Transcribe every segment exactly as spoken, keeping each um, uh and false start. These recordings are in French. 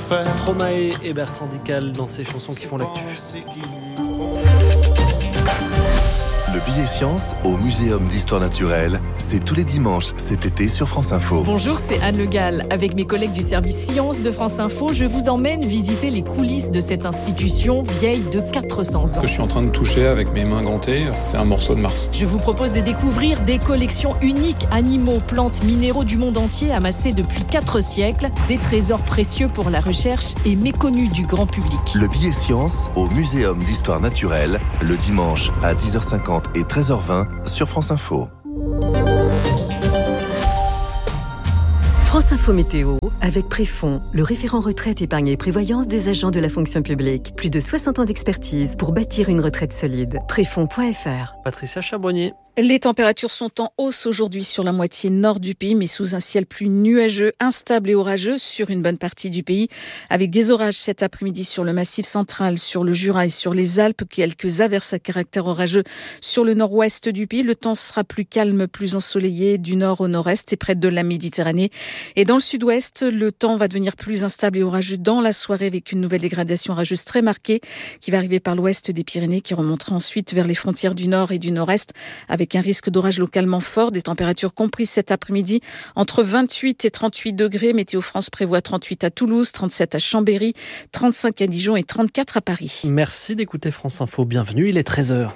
faire. Stromae et Bertrand Dical dans ces chansons qui font l'actu. Le billet science au Muséum d'Histoire Naturelle, c'est tous les dimanches cet été sur France Info. Bonjour, c'est Anne Le Gall. Avec mes collègues du service Sciences de France Info, je vous emmène visiter les coulisses de cette institution vieille de quatre cents ans. Ce que je suis en train de toucher avec mes mains gantées, c'est un morceau de Mars. Je vous propose de découvrir des collections uniques, animaux, plantes, minéraux du monde entier amassés depuis quatre siècles, des trésors précieux pour la recherche et méconnus du grand public. Le billet science au Muséum d'Histoire Naturelle, le dimanche à dix heures cinquante et treize heures vingt sur France Info. France Info Météo, avec Préfond, le référent retraite, épargne et prévoyance des agents de la fonction publique. Plus de soixante ans d'expertise pour bâtir une retraite solide. Préfond point f r. Patricia Charbonnier. Les températures sont en hausse aujourd'hui sur la moitié nord du pays, mais sous un ciel plus nuageux, instable et orageux sur une bonne partie du pays, avec des orages cet après-midi sur le Massif central, sur le Jura et sur les Alpes, quelques averses à caractère orageux sur le nord-ouest du pays. Le temps sera plus calme, plus ensoleillé du nord au nord-est et près de la Méditerranée. Et dans le sud-ouest, le temps va devenir plus instable et orageux dans la soirée, avec une nouvelle dégradation orageuse très marquée qui va arriver par l'ouest des Pyrénées, qui remontera ensuite vers les frontières du nord et du nord-est, avec un risque d'orage localement fort, des températures comprises cet après-midi entre vingt-huit et trente-huit degrés. Météo France prévoit trente-huit à Toulouse, trente-sept à Chambéry, trente-cinq à Dijon et trente-quatre à Paris. Merci d'écouter France Info. Bienvenue, il est treize heures.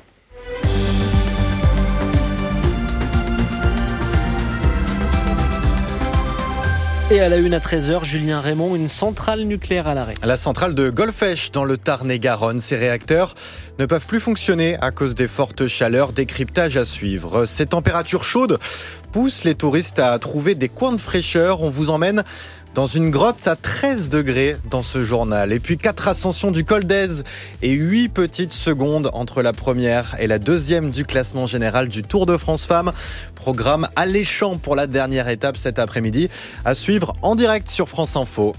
Et à la une à treize heures, Julien Raymond, une centrale nucléaire à l'arrêt. La centrale de Golfech dans le Tarn-et-Garonne. Ces réacteurs ne peuvent plus fonctionner à cause des fortes chaleurs. Décryptage à suivre. Ces températures chaudes poussent les touristes à trouver des coins de fraîcheur. On vous emmène dans une grotte à treize degrés dans ce journal. Et puis quatre ascensions du Col d'Èze et huit petites secondes entre la première et la deuxième du classement général du Tour de France Femmes. Programme alléchant pour la dernière étape cet après-midi. À suivre en direct sur France Info.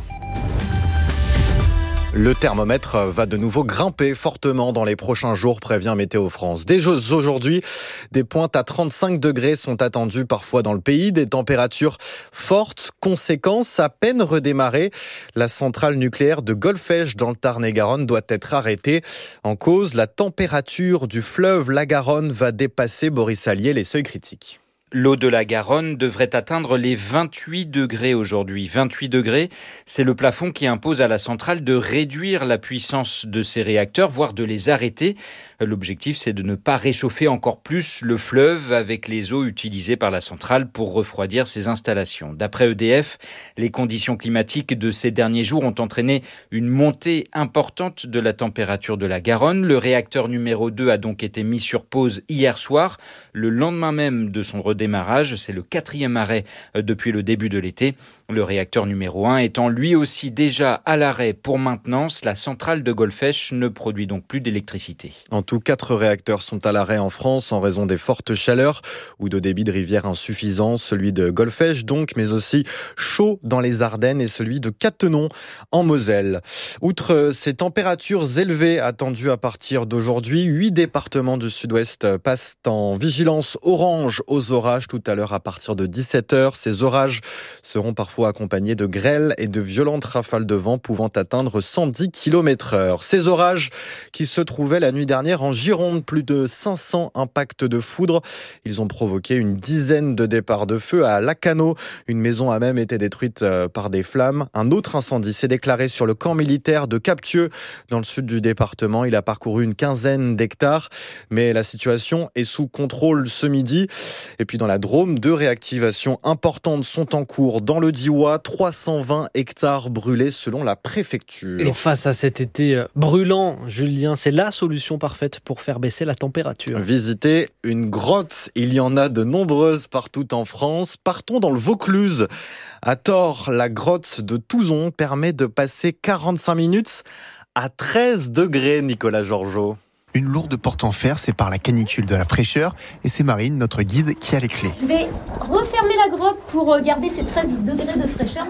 Le thermomètre va de nouveau grimper fortement dans les prochains jours, prévient Météo France. Dès aujourd'hui, des pointes à trente-cinq degrés sont attendues parfois dans le pays. Des températures fortes, conséquence, à peine redémarrée. La centrale nucléaire de Golfech dans le Tarn-et-Garonne doit être arrêtée. En cause, la température du fleuve la Garonne va dépasser, Boris Allier, les seuils critiques. L'eau de la Garonne devrait atteindre les vingt-huit degrés aujourd'hui. vingt-huit degrés, c'est le plafond qui impose à la centrale de réduire la puissance de ses réacteurs, voire de les arrêter. L'objectif, c'est de ne pas réchauffer encore plus le fleuve avec les eaux utilisées par la centrale pour refroidir ses installations. D'après E D F, les conditions climatiques de ces derniers jours ont entraîné une montée importante de la température de la Garonne. Le réacteur numéro deux a donc été mis sur pause hier soir, le lendemain même de son redémarrage. C'est le quatrième arrêt depuis le début de l'été. Le réacteur numéro un étant lui aussi déjà à l'arrêt pour maintenance, la centrale de Golfech ne produit donc plus d'électricité. En tout, quatre réacteurs sont à l'arrêt en France en raison des fortes chaleurs ou de débit de rivière insuffisant. Celui de Golfech donc, mais aussi chaud dans les Ardennes et celui de Cattenom en Moselle. Outre ces températures élevées attendues à partir d'aujourd'hui, huit départements du sud-ouest passent en vigilance orange aux orages tout à l'heure à partir de dix-sept heures. Ces orages seront parfois accompagnés de grêles et de violentes rafales de vent pouvant atteindre cent dix kilomètres heure. Ces orages qui se trouvaient la nuit dernière en Gironde, plus de cinq cents impacts de foudre. Ils ont provoqué une dizaine de départs de feu à Lacanau. Une maison a même été détruite par des flammes. Un autre incendie s'est déclaré sur le camp militaire de Captieux, dans le sud du département. Il a parcouru une quinzaine d'hectares, mais la situation est sous contrôle ce midi. Et puis dans la Drôme, deux réactivations importantes sont en cours. Dans le Diois, trois cent vingt hectares brûlés selon la préfecture. Et face à cet été brûlant, Julien, c'est la solution parfaite pour faire baisser la température. Visiter une grotte, il y en a de nombreuses partout en France. Partons dans le Vaucluse. À Thor, la grotte de Touzon permet de passer quarante-cinq minutes à treize degrés, Nicolas Georgeot. Une lourde porte en fer sépare la canicule de la fraîcheur et c'est Marine, notre guide, qui a les clés. Je vais refermer la grotte pour garder ces treize degrés de fraîcheur.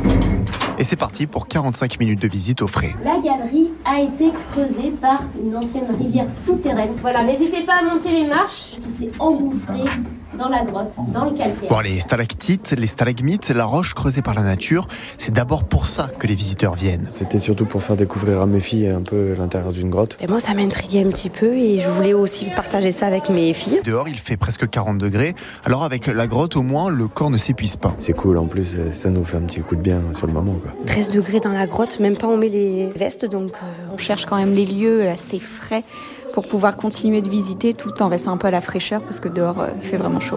Et c'est parti pour quarante-cinq minutes de visite au frais. La galerie a été creusée par une ancienne rivière souterraine. Voilà, n'hésitez pas à monter les marches qui s'est engouffrée dans la grotte, dans le calcaire. Voir les stalactites, les stalagmites, la roche creusée par la nature, c'est d'abord pour ça que les visiteurs viennent. C'était surtout pour faire découvrir à mes filles un peu l'intérieur d'une grotte. Et moi, ça m'intriguait un petit peu et je voulais aussi partager ça avec mes filles. Dehors, il fait presque quarante degrés, alors avec la grotte, au moins, le corps ne s'épuise pas. C'est cool, en plus, ça nous fait un petit coup de bien sur le moment, quoi. treize degrés dans la grotte, même pas on met les vestes, donc... Euh... On cherche quand même les lieux assez frais pour pouvoir continuer de visiter tout en restant un peu à la fraîcheur parce que dehors, euh, il fait vraiment chaud.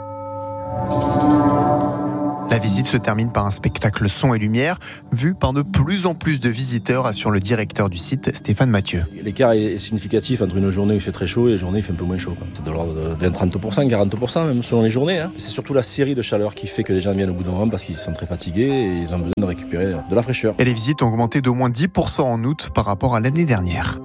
La visite se termine par un spectacle son et lumière, vu par de plus en plus de visiteurs, assure le directeur du site, Stéphane Mathieu. L'écart est significatif entre une journée où il fait très chaud et une journée où il fait un peu moins chaud. C'est de l'ordre de vingt à trente pour cent, quarante pour cent même selon les journées. Hein. C'est surtout la série de chaleur qui fait que les gens viennent au bout d'un moment parce qu'ils sont très fatigués et ils ont besoin de récupérer de la fraîcheur. Et les visites ont augmenté d'au moins dix pour cent en août par rapport à l'année dernière.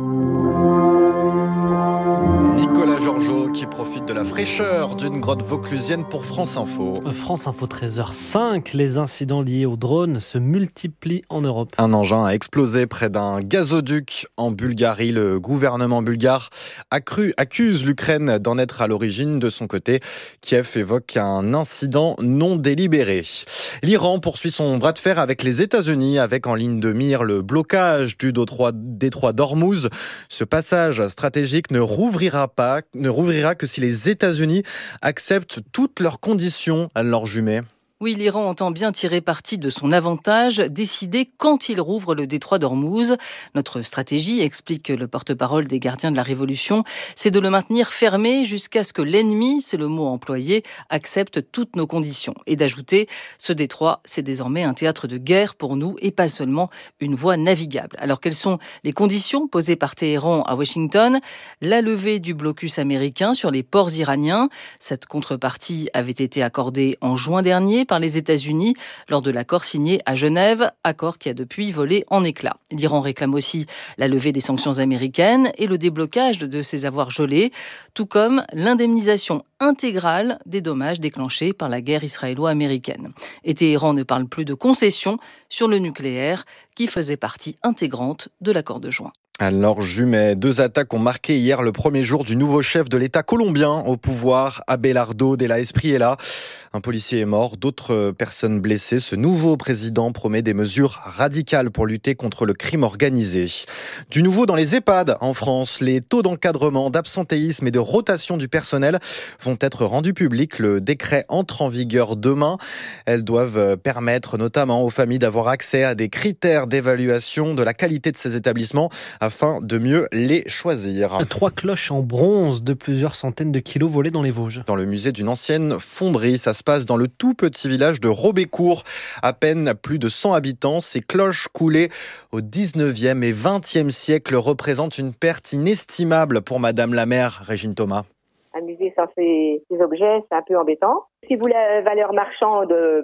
Nicolas Georgeot qui profite de la fraîcheur d'une grotte vauclusienne pour France Info. France Info treize heures cinq, les incidents liés aux drones se multiplient en Europe. Un engin a explosé près d'un gazoduc en Bulgarie. Le gouvernement bulgare accru, accuse l'Ukraine d'en être à l'origine. De son côté, Kiev évoque un incident non délibéré. L'Iran poursuit son bras de fer avec les États-Unis, avec en ligne de mire le blocage du détroit d'Ormuz. Ce passage stratégique ne rouvrira pas, ne rouvrira que si les États-Unis acceptent toutes leurs conditions, à leur jumet. Oui, l'Iran entend bien tirer parti de son avantage, décider quand il rouvre le détroit d'Ormuz. Notre stratégie, explique le porte-parole des gardiens de la Révolution, c'est de le maintenir fermé jusqu'à ce que l'ennemi, c'est le mot employé, accepte toutes nos conditions. Et d'ajouter, ce détroit, c'est désormais un théâtre de guerre pour nous et pas seulement une voie navigable. Alors quelles sont les conditions posées par Téhéran à Washington ? La levée du blocus américain sur les ports iraniens. Cette contrepartie avait été accordée en juin dernier par les États-Unis lors de l'accord signé à Genève, accord qui a depuis volé en éclats. L'Iran réclame aussi la levée des sanctions américaines et le déblocage de ses avoirs gelés, tout comme l'indemnisation intégrale des dommages déclenchés par la guerre israélo-américaine. Et Téhéran ne parle plus de concessions sur le nucléaire qui faisait partie intégrante de l'accord de juin. Alors Jumet, deux attaques ont marqué hier le premier jour du nouveau chef de l'État colombien au pouvoir, Abelardo de la Espriella. Un policier est mort, d'autres personnes blessées. Ce nouveau président promet des mesures radicales pour lutter contre le crime organisé. Du nouveau dans les EHPAD en France, les taux d'encadrement, d'absentéisme et de rotation du personnel vont être rendus publics. Le décret entre en vigueur demain. Elles doivent permettre notamment aux familles d'avoir accès à des critères d'évaluation de la qualité de ces établissements afin de mieux les choisir. Trois cloches en bronze de plusieurs centaines de kilos volées dans les Vosges. Dans le musée d'une ancienne fonderie, ça se passe dans le tout petit village de Robécourt. À peine plus de cent habitants, ces cloches coulées au dix-neuvième et vingtième siècle représentent une perte inestimable pour Madame la maire, Régine Thomas. Un musée sans ces, ces objets, c'est un peu embêtant. Si vous la valeur marchande euh,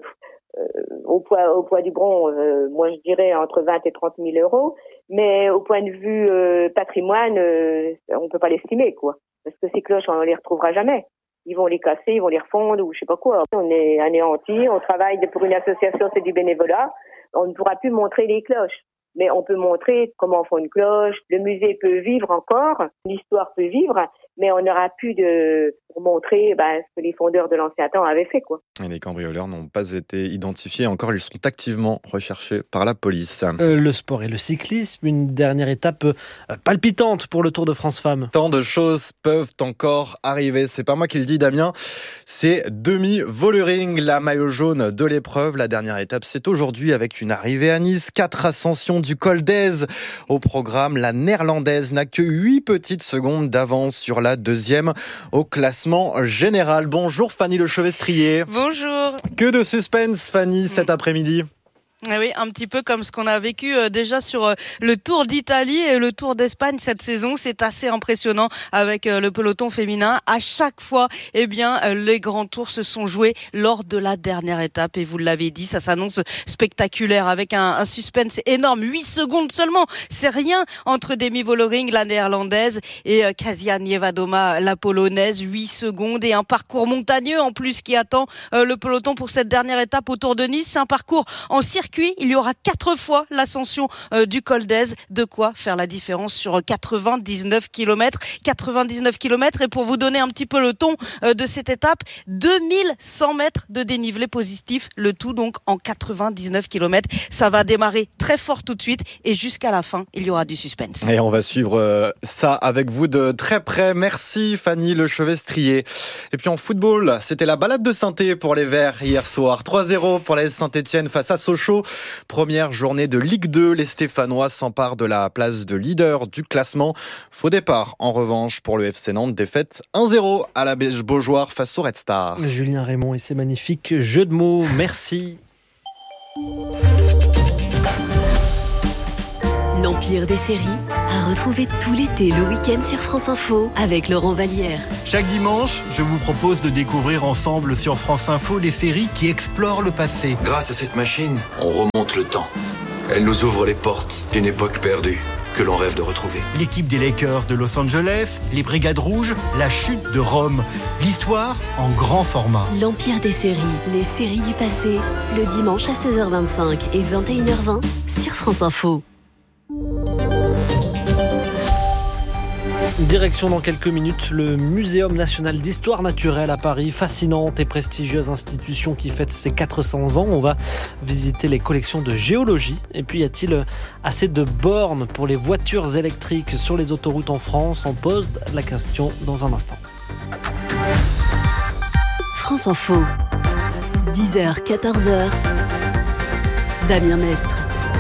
au, poids, au poids du bronze, euh, moi je dirais entre vingt et trente mille euros. Mais au point de vue euh, patrimoine, euh, on peut pas l'estimer, quoi. Parce que ces cloches, on les retrouvera jamais. Ils vont les casser, ils vont les refondre ou je sais pas quoi. On est anéantis, on travaille pour une association, c'est du bénévolat. On ne pourra plus montrer les cloches. Mais on peut montrer comment on fait une cloche. Le musée peut vivre encore, l'histoire peut vivre, mais on n'aura plus de pour montrer bah, ce que les fondeurs de l'ancien temps avaient fait, quoi. Et les cambrioleurs n'ont pas été identifiés encore, ils sont activement recherchés par la police. Euh, le sport et le cyclisme, une dernière étape euh, palpitante pour le Tour de France Femmes. Tant de choses peuvent encore arriver, c'est pas moi qui le dis Damien, c'est demi-Vollering, la maillot jaune de l'épreuve. La dernière étape c'est aujourd'hui avec une arrivée à Nice, quatre ascensions du col d'Èze. Au programme, la néerlandaise n'a que huit petites secondes d'avance sur la deuxième au classement général. Bonjour Fanny Lechevestrier. Bonjour. Que de suspense Fanny cet après-midi. Oui, un petit peu comme ce qu'on a vécu euh, déjà sur euh, le Tour d'Italie et le Tour d'Espagne cette saison. C'est assez impressionnant avec euh, le peloton féminin. À chaque fois, eh bien, euh, les grands tours se sont joués lors de la dernière étape. Et vous l'avez dit, ça s'annonce spectaculaire avec un, un suspense énorme. huit secondes seulement, c'est rien entre Demi Vollering, la néerlandaise, et euh, Kasia Niewiadoma, la polonaise. huit secondes et un parcours montagneux en plus qui attend euh, le peloton pour cette dernière étape au Tour de Nice. C'est un parcours en circuit circuit, il y aura quatre fois l'ascension euh, du col d'Èze. De quoi faire la différence sur quatre-vingt-dix-neuf kilomètres. quatre-vingt-dix-neuf kilomètres. Et pour vous donner un petit peu le ton euh, de cette étape, deux mille cent mètres de dénivelé positif. Le tout donc en quatre-vingt-dix-neuf kilomètres. Ça va démarrer très fort tout de suite et jusqu'à la fin, il y aura du suspense. Et on va suivre euh, ça avec vous de très près. Merci Fanny Lechevestrier. Et puis en football, c'était la balade de Saint-Étienne pour les Verts hier soir. trois zéro pour la S Saint-Étienne face à Sochaux. Première journée de Ligue deux. Les Stéphanois s'emparent de la place de leader du classement. Faux départ en revanche pour le F C Nantes. Défaite un zéro à la Beaujoire face au Red Star. Julien Raymond et ses magnifiques jeux de mots. Merci. L'Empire des séries à retrouver tout l'été le week-end sur France Info avec Laurent Vallière. Chaque dimanche, je vous propose de découvrir ensemble sur France Info les séries qui explorent le passé. Grâce à cette machine, on remonte le temps. Elle nous ouvre les portes d'une époque perdue que l'on rêve de retrouver. L'équipe des Lakers de Los Angeles, les Brigades Rouges, la chute de Rome. L'histoire en grand format. L'Empire des séries, les séries du passé, le dimanche à seize heures vingt-cinq et vingt et une heures vingt sur France Info. Direction dans quelques minutes le Muséum national d'histoire naturelle à Paris. Fascinante et prestigieuse institution qui fête ses quatre cents ans. On va visiter les collections de géologie. Et puis y a-t-il assez de bornes pour les voitures électriques sur les autoroutes en France? On pose la question dans un instant. France Info, dix heures, quatorze heures. Damien Mestre.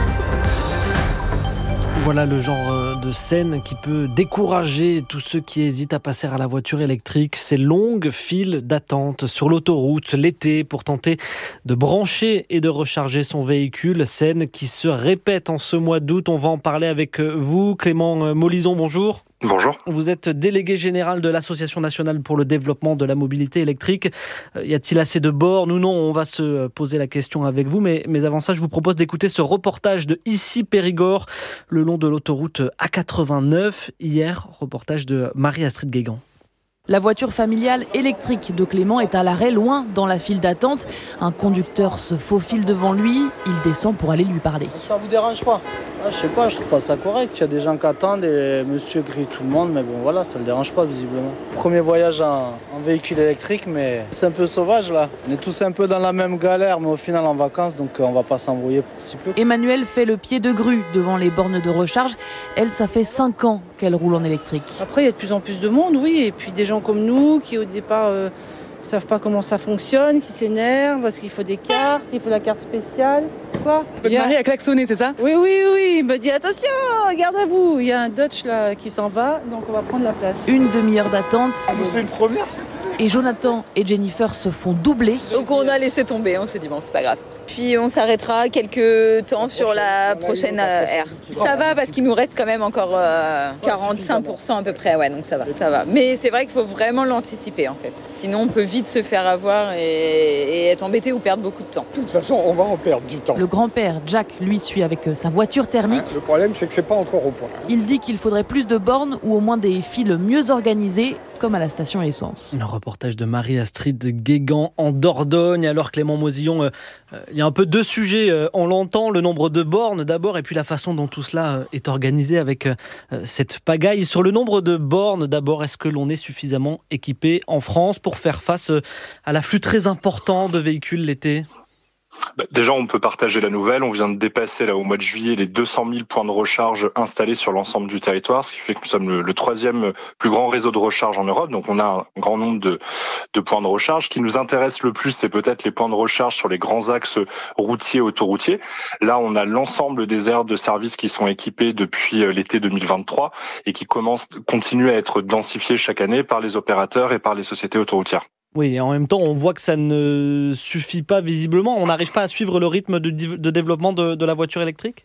Voilà le genre de scène qui peut décourager tous ceux qui hésitent à passer à la voiture électrique. Ces longues files d'attente sur l'autoroute l'été pour tenter de brancher et de recharger son véhicule. Scène qui se répète en ce mois d'août. On va en parler avec vous. Clément Molison, bonjour. Bonjour. Vous êtes délégué général de l'Association nationale pour le développement de la mobilité électrique. Y a-t-il assez de bornes ou non? On va se poser la question avec vous. Mais, mais avant ça, je vous propose d'écouter ce reportage de Issy-Périgord, le long de l'autoroute A quatre-vingt-neuf. Hier, reportage de Marie-Astrid Guégan. La voiture familiale électrique de Clément est à l'arrêt, loin dans la file d'attente. Un conducteur se faufile devant lui. Il descend pour aller lui parler. Ça vous dérange pas? Ah, je sais pas, je trouve pas ça correct. Il y a des gens qui attendent et monsieur grille tout le monde, mais bon voilà, ça le dérange pas visiblement. Premier voyage en, en véhicule électrique, mais c'est un peu sauvage là. On est tous un peu dans la même galère, mais au final en vacances, donc on va pas s'embrouiller pour si peu. Emmanuel fait le pied de grue devant les bornes de recharge. Elle, ça fait cinq ans qu'elle roule en électrique. Après, il y a de plus en plus de monde, oui, et puis des gens comme nous qui au départ euh, savent pas comment ça fonctionne, qui s'énervent parce qu'il faut des cartes, il faut la carte spéciale. Quoi? Votre mari a klaxonné, c'est ça? Oui, oui, oui, il me dit attention, garde à vous, il y a un Dodge là qui s'en va, donc on va prendre la place. Une demi-heure d'attente. Ah, mais c'est une première, c'était. Et Jonathan et Jennifer se font doubler. Donc on a laissé tomber, on s'est dit bon, c'est pas grave. Puis on s'arrêtera quelques temps sur la prochaine aire. Ça va parce qu'il nous reste quand même encore euh, quarante-cinq pour cent à peu près, ouais, donc ça va, ça va. Mais c'est vrai qu'il faut vraiment l'anticiper en fait. Sinon on peut vite se faire avoir et, et être embêté ou perdre beaucoup de temps. De toute façon, on va en perdre du temps. Le grand-père, Jack, lui, suit avec sa voiture thermique. Le problème, c'est que c'est pas encore au point. Il dit qu'il faudrait plus de bornes ou au moins des files mieux organisées, comme à la station essence. Un reportage de Marie-Astrid Guégan en Dordogne. Alors Clément Mosillon, euh, il y a un peu deux sujets. Euh, on l'entend, le nombre de bornes d'abord, et puis la façon dont tout cela euh, est organisé avec euh, cette pagaille. Sur le nombre de bornes d'abord, est-ce que l'on est suffisamment équipé en France pour faire face euh, à l'afflux très important de véhicules l'été ? Bah, déjà, on peut partager la nouvelle. On vient de dépasser là au mois de juillet les deux cent mille points de recharge installés sur l'ensemble du territoire, ce qui fait que nous sommes le, le troisième plus grand réseau de recharge en Europe. Donc, on a un grand nombre de, de points de recharge. Ce qui nous intéresse le plus, c'est peut-être les points de recharge sur les grands axes routiers et autoroutiers. Là, on a l'ensemble des aires de service qui sont équipées depuis l'été deux mille vingt-trois et qui commencent, continuent à être densifiées chaque année par les opérateurs et par les sociétés autoroutières. Oui, et en même temps, on voit que ça ne suffit pas visiblement. On n'arrive pas à suivre le rythme de, de développement de, de la voiture électrique ?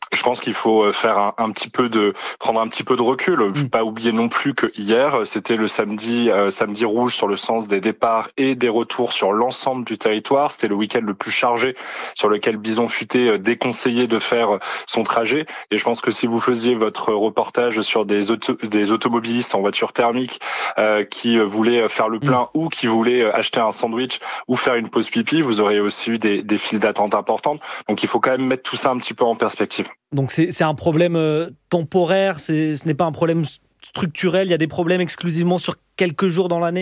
Je pense qu'il faut faire un, un petit peu de prendre un petit peu de recul. Il ne faut pas oublier non plus que hier, c'était le samedi euh, samedi rouge sur le sens des départs et des retours sur l'ensemble du territoire. C'était le week-end le plus chargé sur lequel Bison Futé déconseillait de faire son trajet. Et je pense que si vous faisiez votre reportage sur des auto, des automobilistes en voiture thermique euh, qui voulaient faire le plein mmh. ou qui voulaient acheter un sandwich ou faire une pause pipi, vous auriez aussi eu des, des files d'attente importantes. Donc il faut quand même mettre tout ça un petit peu en perspective. Donc c'est, c'est un problème euh, temporaire, c'est, ce n'est pas un problème structurel, il y a des problèmes exclusivement sur quelques jours dans l'année ?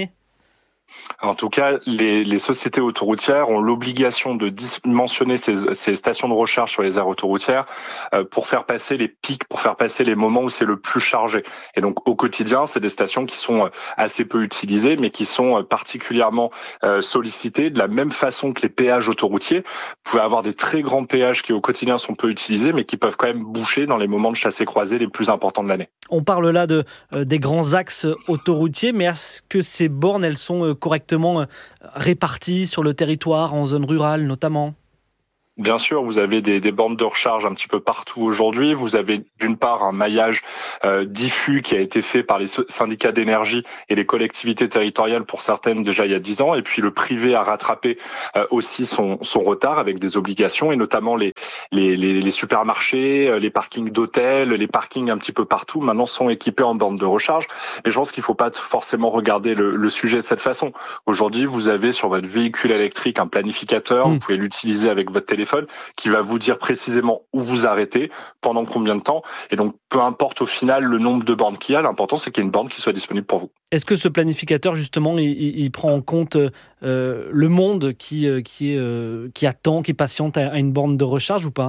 En tout cas, les, les sociétés autoroutières ont l'obligation de dimensionner ces, ces stations de recharge sur les aires autoroutières euh, pour faire passer les pics, pour faire passer les moments où c'est le plus chargé. Et donc, au quotidien, c'est des stations qui sont assez peu utilisées, mais qui sont particulièrement euh, sollicitées de la même façon que les péages autoroutiers. Vous pouvez avoir des très grands péages qui, au quotidien, sont peu utilisés, mais qui peuvent quand même boucher dans les moments de chassé-croisé les plus importants de l'année. On parle là de, euh, des grands axes autoroutiers, mais est-ce que ces bornes, elles sont euh, correctement réparties sur le territoire, en zone rurale notamment ? Bien sûr, vous avez des, des bornes de recharge un petit peu partout aujourd'hui. Vous avez d'une part un maillage euh, diffus qui a été fait par les syndicats d'énergie et les collectivités territoriales pour certaines déjà il y a dix ans. Et puis le privé a rattrapé euh, aussi son, son retard avec des obligations et notamment les, les, les, les supermarchés, les parkings d'hôtels, les parkings un petit peu partout maintenant sont équipés en bornes de recharge. Et je pense qu'il ne faut pas forcément regarder le, le sujet de cette façon. Aujourd'hui, vous avez sur votre véhicule électrique un planificateur. Mmh. Vous pouvez l'utiliser avec votre téléphone qui va vous dire précisément où vous arrêtez, pendant combien de temps. Et donc, peu importe au final le nombre de bornes qu'il y a, l'important c'est qu'il y ait une borne qui soit disponible pour vous. Est-ce que ce planificateur, justement, il, il prend en compte euh, le monde qui, qui, est, euh, qui attend, qui patiente à une borne de recharge ou pas ?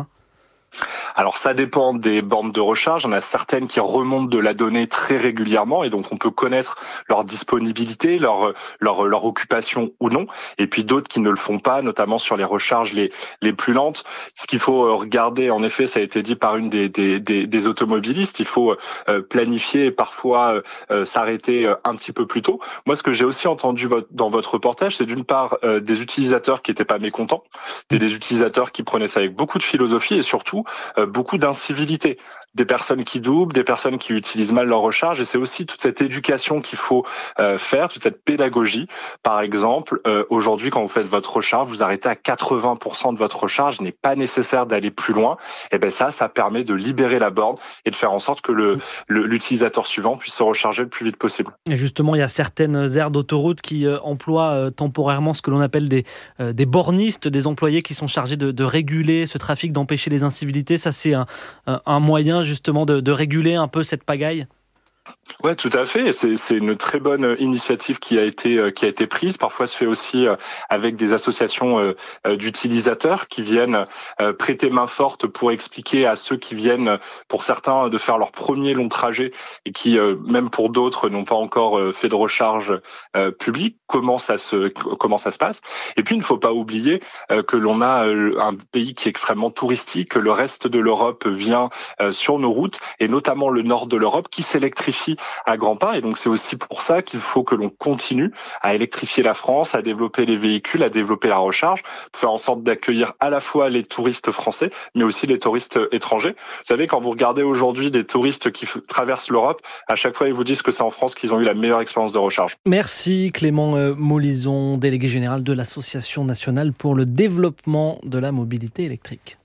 Alors ça dépend des bornes de recharge, il y en a certaines qui remontent de la donnée très régulièrement et donc on peut connaître leur disponibilité, leur leur leur occupation ou non, et puis d'autres qui ne le font pas, notamment sur les recharges les les plus lentes. Ce qu'il faut regarder, en effet, ça a été dit par une des des des, des automobilistes, il faut euh, planifier et parfois euh, s'arrêter un petit peu plus tôt. Moi, ce que j'ai aussi entendu dans votre reportage, c'est d'une part euh, des utilisateurs qui étaient pas mécontents, des, des utilisateurs qui prenaient ça avec beaucoup de philosophie et surtout Euh, beaucoup d'incivilité, des personnes qui doublent, des personnes qui utilisent mal leur recharge, et c'est aussi toute cette éducation qu'il faut euh, faire, toute cette pédagogie. Par exemple, euh, aujourd'hui, quand vous faites votre recharge, vous arrêtez à quatre-vingts pour cent de votre recharge, il n'est pas nécessaire d'aller plus loin. Et ben ça, ça permet de libérer la borne et de faire en sorte que le, le, l'utilisateur suivant puisse se recharger le plus vite possible. Et justement, il y a certaines aires d'autoroute qui euh, emploient euh, temporairement ce que l'on appelle des, euh, des bornistes, des employés qui sont chargés de, de réguler ce trafic, d'empêcher les incivilités. Ça, c'est un, un moyen justement de, de réguler un peu cette pagaille. Ouais, tout à fait. C'est, c'est une très bonne initiative qui a été qui a été prise. Parfois, se fait aussi avec des associations d'utilisateurs qui viennent prêter main forte pour expliquer à ceux qui viennent, pour certains, de faire leur premier long trajet et qui, même pour d'autres, n'ont pas encore fait de recharge publique, comment ça se comment ça se passe. Et puis, il ne faut pas oublier que l'on a un pays qui est extrêmement touristique, que le reste de l'Europe vient sur nos routes et notamment le nord de l'Europe qui s'électrifie à grands pas, et donc c'est aussi pour ça qu'il faut que l'on continue à électrifier la France, à développer les véhicules, à développer la recharge, pour faire en sorte d'accueillir à la fois les touristes français, mais aussi les touristes étrangers. Vous savez, quand vous regardez aujourd'hui des touristes qui f- traversent l'Europe, à chaque fois ils vous disent que c'est en France qu'ils ont eu la meilleure expérience de recharge. Merci Clément Molison, délégué général de l'Association nationale pour le développement de la mobilité électrique.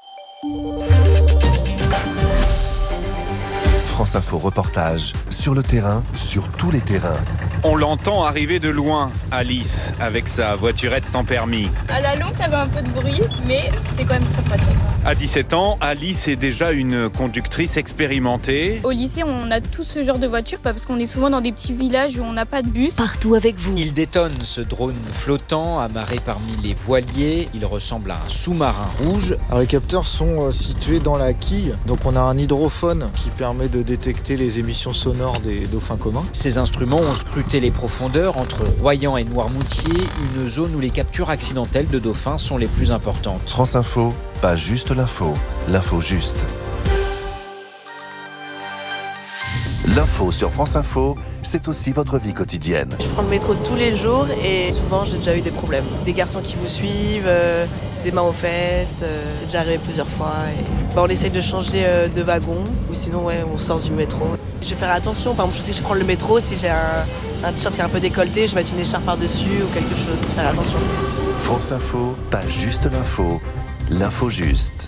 France Info reportage, sur le terrain, sur tous les terrains. On l'entend arriver de loin, Alice, avec sa voiturette sans permis. À la longue, ça va un peu de bruit, mais c'est quand même très pratique. À dix-sept ans, Alice est déjà une conductrice expérimentée. Au lycée, on a tous ce genre de voiture, parce qu'on est souvent dans des petits villages où on n'a pas de bus. Partout avec vous. Il détonne, ce drone flottant, amarré parmi les voiliers. Il ressemble à un sous-marin rouge. Alors, les capteurs sont situés dans la quille, donc on a un hydrophone qui permet de détecter les émissions sonores des dauphins communs. Ces instruments ont scruté les profondeurs entre Royan et Noirmoutier, une zone où les captures accidentelles de dauphins sont les plus importantes. France Info, pas juste l'info, l'info juste. L'info sur France Info, c'est aussi votre vie quotidienne. Je prends le métro tous les jours et souvent j'ai déjà eu des problèmes. Des garçons qui vous suivent, euh, des mains aux fesses. Euh, c'est déjà arrivé plusieurs fois. Et... Bah, on essaye de changer euh, de wagon ou sinon ouais, on sort du métro. Je vais faire attention. Par exemple, je sais que je vais prendre le métro. Si j'ai un, un t-shirt qui est un peu décolleté, je vais mettre une écharpe par-dessus ou quelque chose. Faire attention. France Info, pas juste l'info, l'info juste.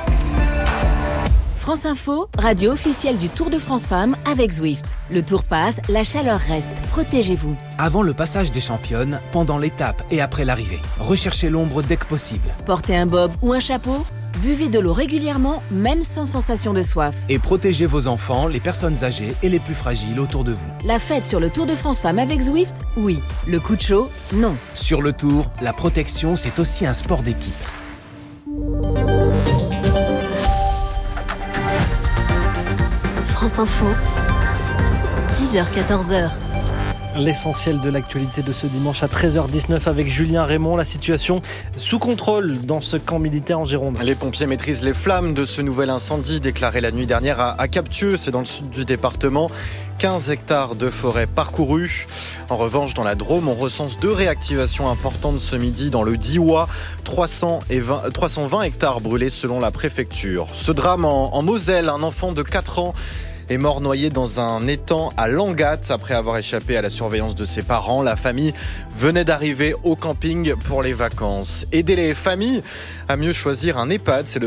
France Info, radio officielle du Tour de France Femmes avec Zwift. Le Tour passe, la chaleur reste. Protégez-vous. Avant le passage des championnes, pendant l'étape et après l'arrivée, recherchez l'ombre dès que possible. Portez un bob ou un chapeau. Buvez de l'eau régulièrement, même sans sensation de soif. Et protégez vos enfants, les personnes âgées et les plus fragiles autour de vous. La fête sur le Tour de France Femmes avec Zwift, oui. Le coup de chaud, non. Sur le Tour, la protection, c'est aussi un sport d'équipe. France Info, dix heures quatorze heures. L'essentiel de l'actualité de ce dimanche à treize heures dix-neuf avec Julien Raymond. La situation sous contrôle dans ce camp militaire en Gironde. Les pompiers maîtrisent les flammes de ce nouvel incendie déclaré la nuit dernière à, à Captieux, c'est dans le sud du département. quinze hectares de forêt parcourus. En revanche, dans la Drôme, on recense deux réactivations importantes ce midi dans le Diois. trois cent vingt hectares brûlés selon la préfecture. Ce drame en, en Moselle, un enfant de quatre ans est mort noyé dans un étang à Langat après avoir échappé à la surveillance de ses parents. La famille venait d'arriver au camping pour les vacances. Aider les familles à mieux choisir un EHPAD, c'est le